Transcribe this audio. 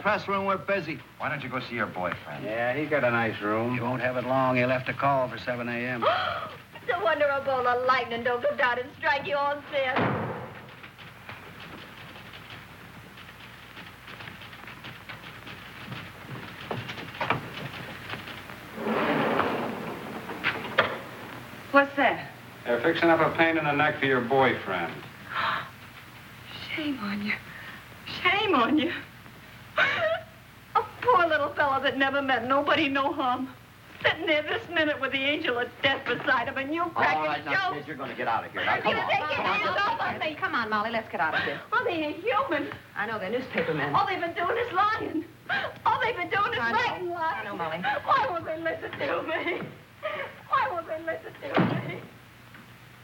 press room. We're busy. Why don't you go see your boyfriend? Yeah, he's got a nice room. You won't have it long. He left a call for 7 a.m. No wonder a bolt of lightning don't go down and strike you on sin. What's that? They're fixing up a pain in the neck for your boyfriend. Shame on you. Shame on you. A poor little fellow that never meant nobody no harm. Sitting there this minute with the angel of death beside him, and you cracking All right, now, jokes. kid, you're going to get out of here. Now, You come on. take your hands off of me. Come on, Molly, let's get out of here. Oh, they ain't human. I know they're newspaper men. All they've been doing is lying. All they've been doing is I know. writing lies. I know, Molly. Why won't they listen to me? Why won't they listen to me?